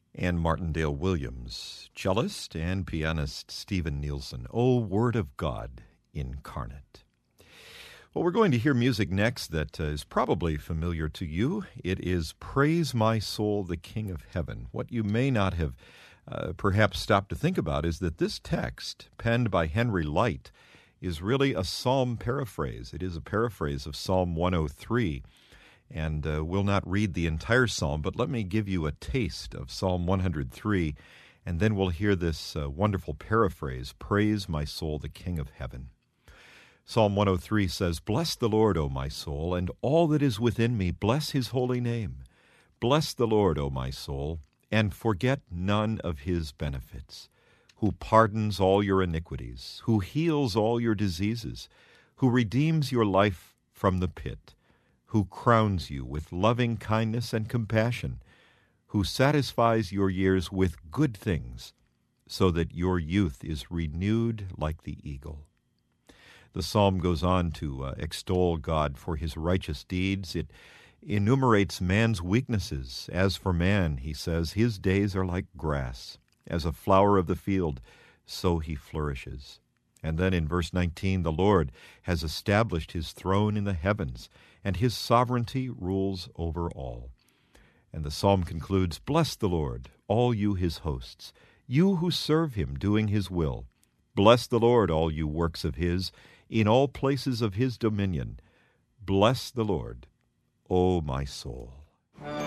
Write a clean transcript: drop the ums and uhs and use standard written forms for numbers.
and Martindale Williams, cellist and pianist Stephen Nielsen. O Word of God incarnate. Well, we're going to hear music next that is probably familiar to you. It is Praise My Soul, the King of Heaven. What you may not have perhaps stopped to think about is that this text, penned by Henry Light, is really a psalm paraphrase. It is a paraphrase of Psalm 103. And we'll not read the entire psalm, but let me give you a taste of Psalm 103, and then we'll hear this wonderful paraphrase, Praise my soul, the King of Heaven. Psalm 103 says, Bless the Lord, O my soul, and all that is within me, bless his holy name. Bless the Lord, O my soul, and forget none of his benefits, who pardons all your iniquities, who heals all your diseases, who redeems your life from the pit, who crowns you with loving kindness and compassion, who satisfies your years with good things, so that your youth is renewed like the eagle. The psalm goes on to extol God for his righteous deeds. It enumerates man's weaknesses. As for man, he says, his days are like grass. As a flower of the field, so he flourishes. And then in verse 19, the Lord has established his throne in the heavens, and his sovereignty rules over all. And the psalm concludes, Bless the Lord, all you his hosts, you who serve him doing his will. Bless the Lord, all you works of his, in all places of his dominion. Bless the Lord, O my soul.